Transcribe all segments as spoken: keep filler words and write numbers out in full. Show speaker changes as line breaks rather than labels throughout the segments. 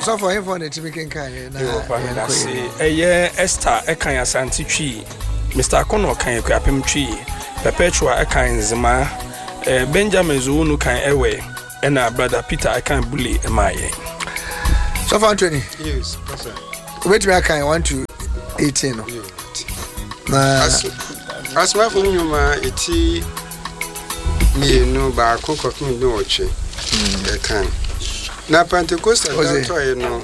so for him for the team can kind na
say eh Esther e kan Asante Twi Mister Akono kan e kwapem Twi Perpetua e kan Zima eh Benjamin Zuunu kan ewe e na brother Peter e kan Bully e maye
so for twenty
yes pastor
wait me I can one to eighteen no na
as my for nyuma eti me no ba kokofin mi no oche e kan na Pentecost da to ye no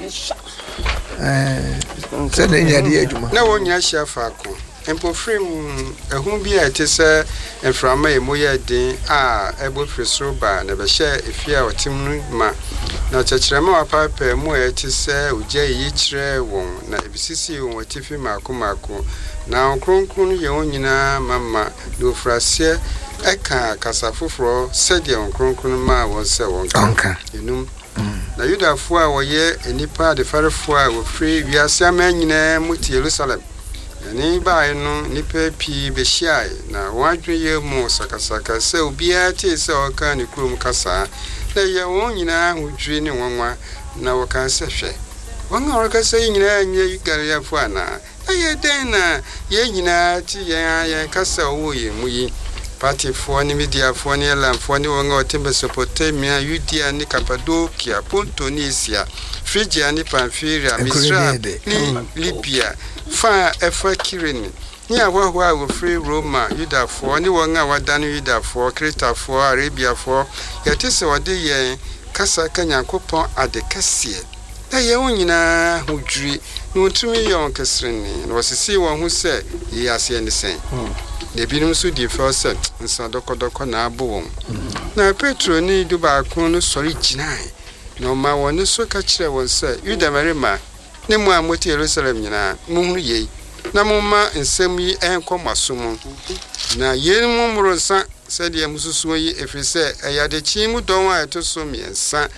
eh se na nya de adwuma
na wonya hia fa ko empo frame ehun bi a tese enframa e moye den a ebo fresro ba na be hye efia otim ma na chechirema wa papa mu e tese ugye yi kire won na ebisisi won watifi mako mako na kronkron ye onyina mama do frase eka kasafoforo sede kronkron ma won se won
kanka
enum na Yudafo a woye enipa de farefo a wo free wiase amanyina muti Jerusalem ni bae no nipa pi be hia na wadweye mu sakasaka se obia te se oka ne kurom kasa na ye won nyina hudwi ne wonwa na woka se hwe won a woka se nyina nye Galileafo ana aye den na ye nyina ti ye ye kasa wo ye mu yi party for ni media for ni land for ni won o tembe Mesopotamia Judea ni Cappadocia Ponto ni Asia Phrygia ni Pamphylia Misra ni Libya fa efa Kirene ni ahwahwa a wo free Roma Judafo ni won a wadane Judafo Cretafo Arabiafo yete se wode ye kasa kanyankopon adekasie na ye wonyina hudwiri no ntumi yon kesrene no sisi won hu se ye ase ni sen de binum so di first nsa dokodoko na abo na Petro ni duba kun no sori ginai no ma won so ka kire won se Yuda Marima ne mu amoti Jerusalem nyina mu hu ye na mu ma nsem yi enko masom na ye mu mronsa se de mususu yi efrise eyade chi mu don a to so miensa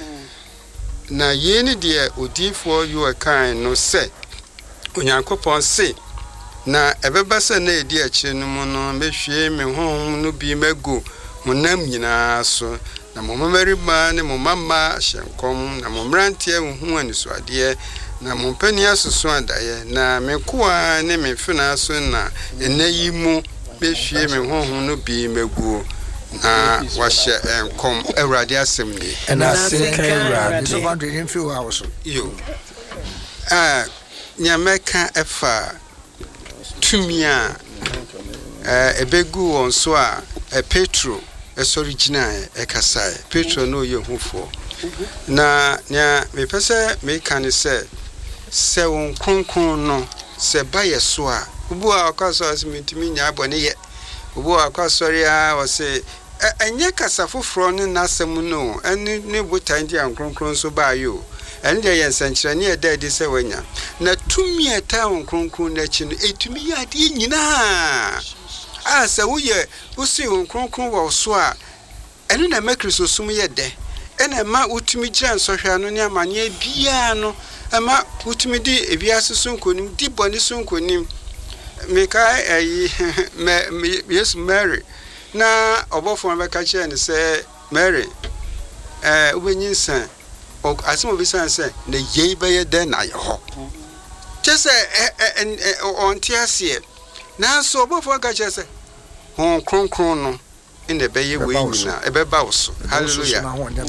na ye ni de odifo yu akan no se onyankopon se na ebeba se na edi akire no mu no mehwie me honhom no bi mago munam nyina so na mo mamarima ne mo mama hyenkom na mo mrantie hu aniso ade na mo pani asoso adaye na me koa ne me fina so na enayi mu mehwie me honhom no bi mago na wahye enkom awrade asem ni
na se kan awrade so one hundred fifty hours
yo ah nyameka efa tumia eh ebegu onso a Petro esori gina e kasai Petro no ye hufo na nya me pese me kan se se won kronkron no se ba yeso a ubu a akaso asimitimi nya abone ye ubu a akasori a o se enye kasafofro ne nasem no eni ne botan dia kronkron so ba yo and the yensenchira ne eda di se wanya na tumi eta won kronkron na chi no etumi ya de nyina a se wo ye wo si won kronkron wo so a eno na makristo sum ye de ena ma utumi gira nsohwa no ne amane bia no ama utumi di ebiase so nkonim di boni so nkonim meka ayi me yes Mary na obofo meka che ne se Mary eh ubenyinsan o asimo bi san se na yei beye den na ye ho chese on tiasie na so obofo ga chese hon kronkron no in the beye we nyina e be ba wo so hallelujah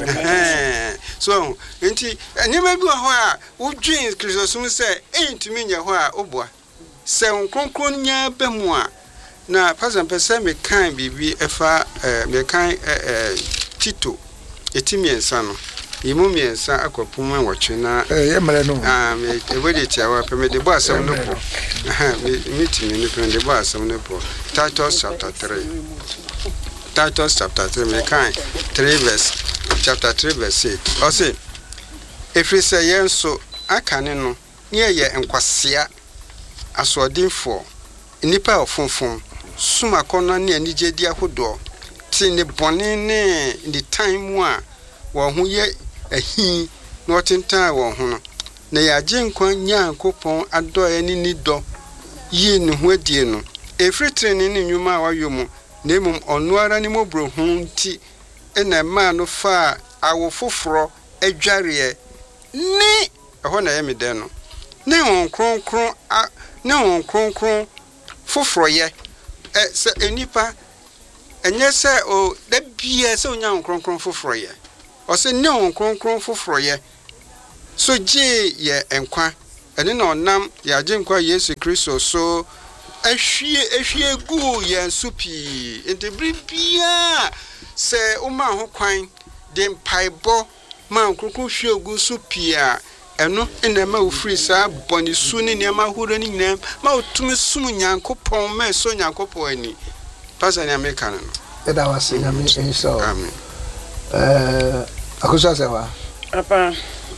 so enti anyema bi ho a udwin Kristo sum se entimi nya ho a oboa se hon kronkron nya be mu a na pastor pese me kan bibi efa me kan Tito etimiensa no imu miensa akopum enwotwe na
eh ye mele no
ah me ebodi tiawa pe me de bo asem no po aha me mitimi ni pe de bo asem no po Titus chapter three Titus chapter three me kan three verse chapter three verse eight o say efri se yenso akane no ne ye enkwasea asodinfo nipa ofunfun suma kono ne anije di ahodo ti ne bone ne the time a wo hu ye ahi no tintan wo hu no na ya je nkwan nyankopon adoye ni ni do yi ne hu adie no efri trene ne nwuma wa yomu na emum onu ara ni mobro hu nti ena ma no fa awo foforo adware ni ɛhɔ na ɛmi dɛ no ne hon kronkron a ne hon kronkron foforoyɛ ɛ sɛ enipa ɛnyɛ sɛ o da bia sɛ onya hon kronkron foforoyɛ ɔsɛ ne hon kronkron foforoyɛ so gye yɛ enkwa ɛne na ɔnam yɛ agye nkwa Yesu Kristo so ahwie ahwie gu yɛ nso pii ntebiri bia sɛ uma ho kwan de mpaebɔ ma kronkron hwie gu so pii a ɛno ina ma ofiri saa bɔne su ne nneɛma horo ne nyinaa ma otumi sum Nyankopɔn ma so Nyankopɔn ani pastor ne America no
ɛda wase nyame insha amen eh akosa sewa
papa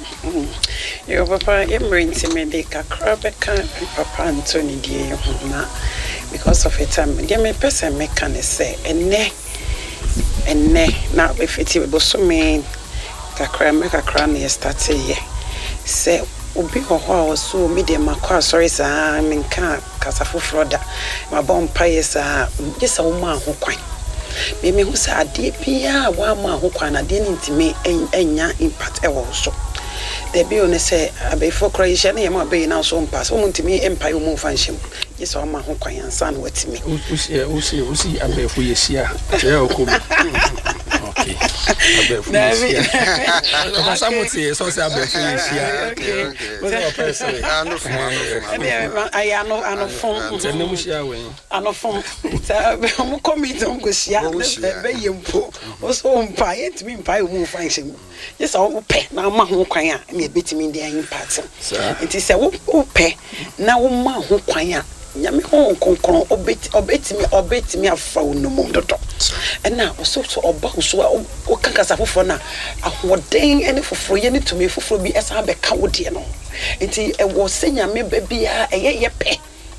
yo papa emre intimate kakra beka papa Anthony die na because of it am dey me person make can say ene ene na efiti be so me kakra me kakra na start here say obi ho ho so me dey makwa sorry sa me nka kasafo froda ma bon paye sa gisa wo ma ho kwan me me hu sa ade bia wa ma ho kwan ade ni ntime enya impact e wo so there be on say abefo croatia na yema be na so mpa so ntime empire mu fanshim gisa wo ma ho kwan ansa na watimi
usi usi usi abefo yesia je okobi okay abefo yesia papa samuti so say abefo yesia okay okay person anu fun
I ano ano fun
tene mu shia wen
ano fun ta mo committee on go shia be yempo o so mpa yetimi mpa mu function yes o pe na ma ho kwan a me betimi dey impact it is say wo pe na wo ma ho kwan a nyame ho konkron obeti obetimi obetimi afa onumum dodo ena so so oba so o kankasa foforo na ahoden ene foforo ye ne tumi foforo bi esa be ka wode no enti e wo senyame ba bia eye ye pe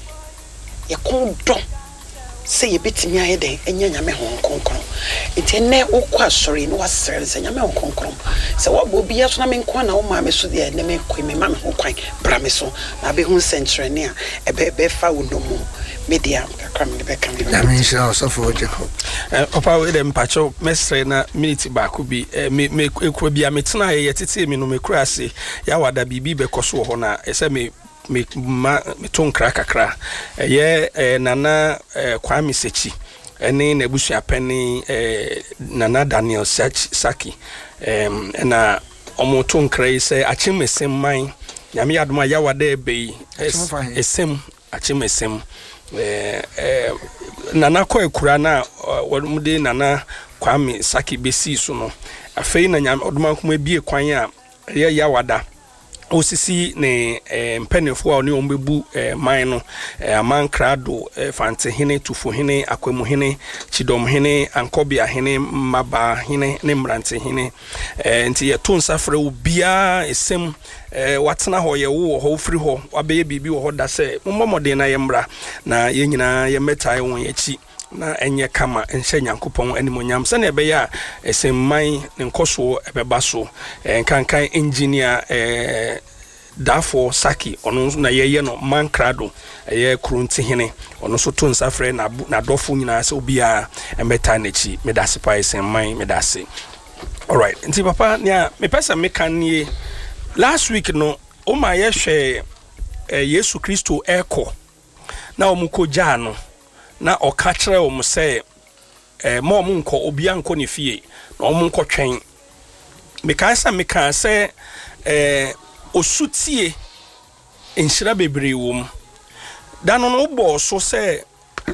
ye kon do se ye betimi aye den enya nyame ho konkron enti ne wo kwa sori no wasere se nyame ho konkron se wo bo bia so na me nkwa na wo ma me so de ne me kɔ me ma me ho kwan bra me so na be hu century ne a e be be fa wonomu media kakra me be kan
na me sha so for Jacob
eh opa we dem pacho mesre na minute ba ko bi me me ekura bia me tena ye tete me no me kura ase ya wada bibi be koso ho na ese me me ma me ton kra kakra ye eh, nana eh, Kwame Sechi ene na busu apeni eh, nana Daniel Saki em na omo ton kra ise achimesem man nyame adoma ya wada ebe esem achimesem eh eh nana ko ekura na wadumude nana Kwame Saki besi so no afei na nyame odoma kuma bie kwan a ye ya wada osisi ne eh, mpenefo a oni ombebu eh, man no eh, aman krado eh, fante hene tufo hene akwemu hene chidom hene ankobia hene maba hene ne mrante hene eh, nti ye to nsafre obia esem eh, watena ho ye wo ho firi ho wabeye bibi wo ho da se mommode na ye mra na ye nyina ye metai won ye chi na enye kama enhye Nyankopon animonyam se na ebe ya esemman nkoso ebeba so enkankan engineer eh Dafo Saki ono na yeye no mankrado eye krunti hene ono so to nsafre na na dofo nyina se obia emeta nachi medase pa esemman medase. All right, nti papa nia me pesa me kan nie last week no o ma ye hwe eh, Yesu Kristo eko na o muko ja no na oka kire o mu se eh mo mu nko obia nko ne fie na o mu nko twen me kan sa me kan se eh osutie enhira bebre wom dano no bo so se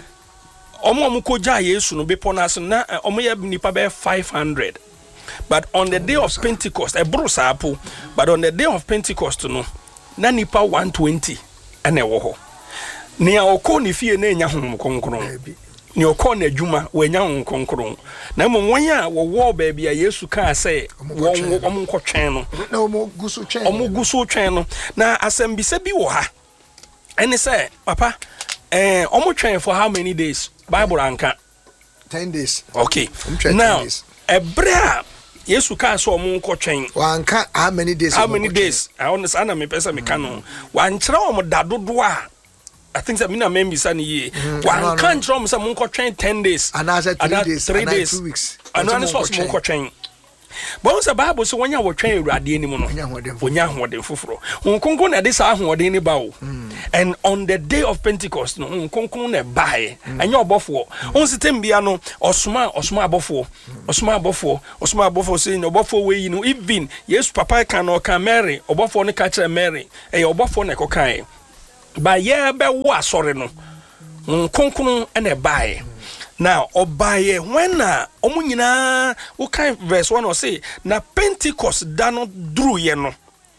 omo omo ko ja Yesu no bepo na so na omo ya nipa be five hundred but on the day of Pentecost e bro sapo but on the day of Pentecost no na nipa one twenty ene wo ho ne a okọ ne fie na enya hom konkron ne okọ na adwuma we enya hom konkron na mo won ya wo wo ba bia Yesu ka say won omo nkotwen no
na omo gusu twen
omo gusu twen no na asembisa bi wo ha ene say papa eh omo twen for how many days Bible anka
ten days
okay now ebra Yesu ka so omo nkotwen
wanka how many days
how many days I understand na me pesa me kanu wan kire omo dadodo a I think that mina membi sani ye wan kan kire omo say mo nkotwen ten days
and as three days
three days
two weeks
and one is also mo nkotwen but once a Bible so when you were trained radi ni mo no onya hoden foforo nkonkon na de sa hoden ni ba o and on the day of Pentecost no nkonkon na bae anya obofo on sitem bia no osoma osoma abofo osoma abofo osoma abofo say no obofo we no even yes papa kan no kan Mary obofo no ka kire Mary e obofo na kokan ba ye be wo asore no nkonkon na bae. Now, obaye when na omu nyina wo kan verse one or say na Pentecost da no dru ye no.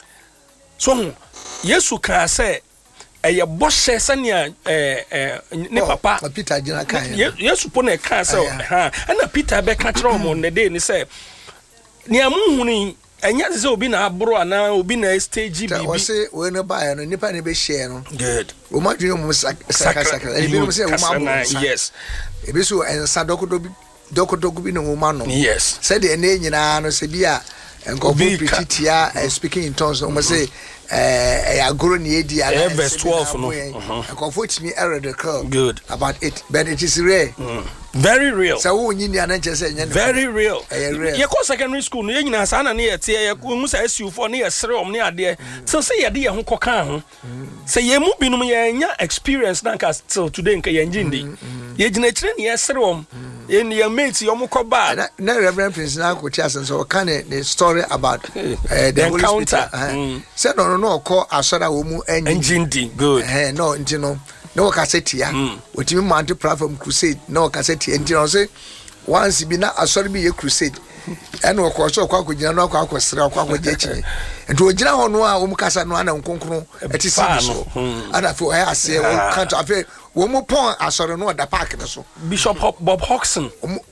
So Yesu ka say eye boshe sania eh eh ne papa
Peter jina kan.
Yesu po na ka say ha na Peter be ka kire omo ne dey ni say ni amuhuni enya ze obi na abro ana obi na stage bibi
o say we no buy no nipa ne be share no
good
o ma dwene mo saka saka e bi no say o ma mo
yes
e bi so ensa dokodo dokodo bi no ma no
yes
said e na nyina no se bi a enko prechitia speaking in tongues o ma say eh eh agoro ni edi ala
verse twelve no
enko fo timi error the call
good
about it but it is rare
mm. very real
so wo nyini ana nche say nya
very real
ye
ko secondary school no ye nyina sa na ne ye tie ye mu sa S U four ne ye sere om ne ade so say ye de ye ho koka ho say ye mu binum ye nya experience na ka till today nka ye njindi ye gina kire ne ye sere om ye ne ye mate yo mu ko ba
na Reverend Prince na ko chia sense o kan the story about uh, the
encounter
say no no no ko asora wo mu
njindi good
eh no ntino no cassette ya otimi mount platform crusade no cassette enti no say once bi na asori bi ye crusade eno ko so kwa ko gina no kwa ko sira kwa ko je chi enti o gina ho no a o mu kasa no ana nkonkron eti si so ana fo eh ase o kanto afi wo mu pon asori no da park ne so
Bishop Bob Hodgson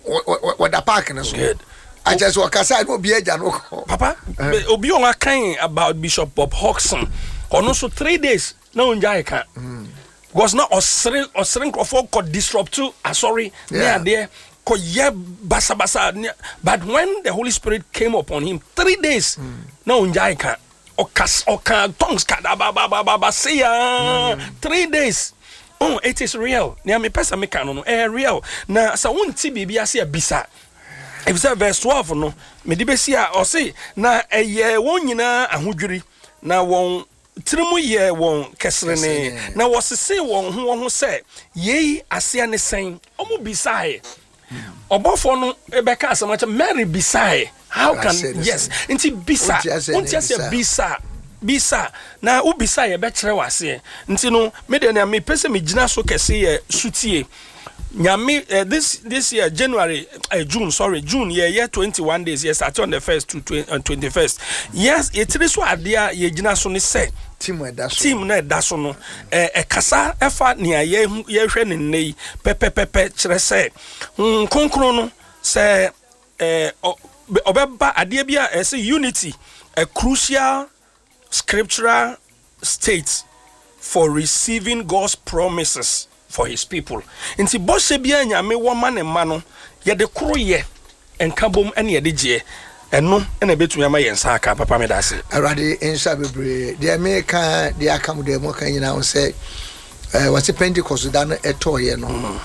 o da park ne so good I just walk aside no be eja no
papa obi on akan about Bishop Bob Hodgson ono so three days na onja ka because now osren osren crofo could disrupt to uh, sorry near there ko ye basa basa but when the Holy Spirit came upon him three days mm. now unjai ka okas oka tongues ka ba ba ba ba say three days oh it is real near me pesa me kan no eh real na sa wonti bibia se bisa if say verse twelve no me di besia o say na eye won nyina ahodwiri na won trimu ye won kesrene na wosese won ho ho se yei ase ne sen omo bisae obofo no ebeka asamacha Mary bisae how can yes nti bisa unti ase bisa bisa na ubisa ye be kire wase nti no me de na me pese me gina so kese ye sutie nyame uh, this this year January uh, June sorry June year year twenty-one days yes start on the first to twenty-first yes it is so adia ye gina so ne say
team e da so
team na da so no eh e kasa efa ne ye ye hwe ne nei pepe pepe kire say konkron no say eh obeba adia bia e say unity a crucial scriptural state for receiving God's promises for his people. Inti boshe bia nyame wo ma ne ma no ye de koro ye enkabom ene ye de je eno ene betumi ama ye nsa aka papa me da se
arade ensa bebre de America de akam de mo kan nyina wo se eh wase Pentecost da no eto ye no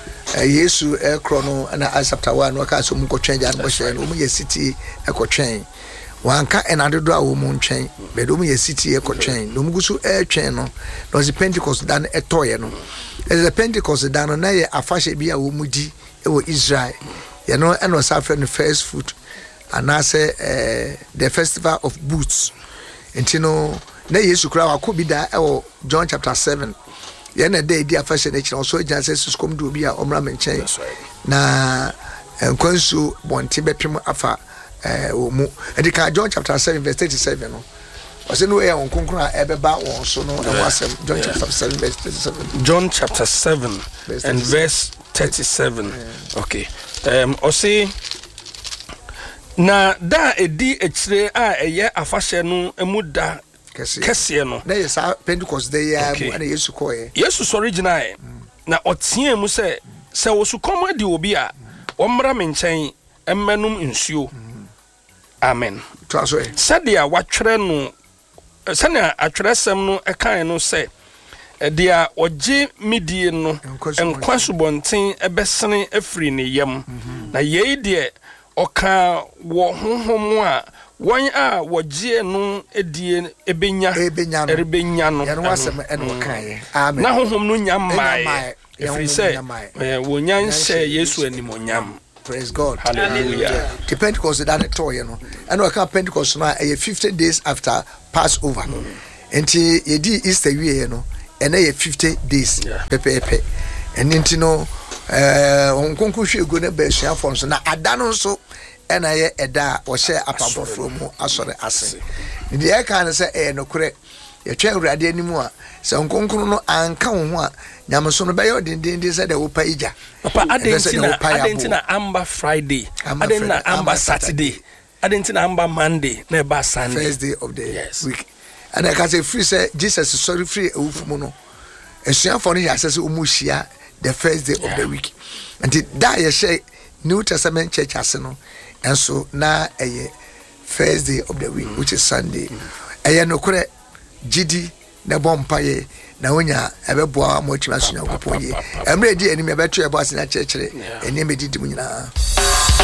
Yesu e kro no na chapter one no ka so mu ko twen ja no she no mu ye city e ko twen wanka enadodo a wo mu ntwen be do mu ye city e ko twen no mu gusu e twen no no se Pentecost da no eto ye no as a Pentecost dano na ye afashe bia wo mudi e wo Israel ye no eno safre no first fruit and I say uh, the festival of booths entino na Yesu kura wa kobida e wo John chapter seven ye na day dia afashe na chi so jan say suskom do bia omra menchen na nkwansu bonte bepem afa eh wo mu edika John chapter seven verse thirty-seven no was no way on konkron ebeba won so no e wasem John chapter seven verse thirty-seven
John chapter seven and verse thirty-seven okay um o say na da edi ekire a eye afahye no emuda kese no
na yes Pentecost day ya na Yesu koye
Yesu original na otie mu se se wosu koma di obi a omra menchen emmenum nsuo amen
traso e
sadia watwere no sana atweresem no ekan no se dia oje medie no enkwasobonten ebesene afri ne yam na yei de oka wo honhom a wan a wogye no edie ebenya
ebenya no
ebenya no
ya no asem eno kan amen
na honhom no nyambae efiri say wonya nse Yesu animonyam.
Praise God.
Hallelujah.
The Pentecost that to you know and we can Pentecost now a fifty days after Passover enti yedi Easter wie no and a fifty days pepe pepe and enti no eh onkonko hwe ego na ba suafo so na ada no so ena ye eda wo hye apamfofro mu asore ase ndi e kan se e no kure ye twa urade animu a se onkonko no anka wo ho a nyamso no be yo dindindi se de wo pa ija
papa adentina adentina amba Friday adentina amba Saturday adentina amba Monday na ba Sunday
first day of the yes. week and I can say free say Jesus is sorry free ewufumu no esuafo no ya se umuhia the first day yeah. of the week and that ye share New Testament church as no and so na a first day of the week mm. which is Sunday eye no kure gidi na bompaye na wonya ebeboa mo tima sunya kopoye emre di enime beto ebo asena chechire eni medidi mu nyina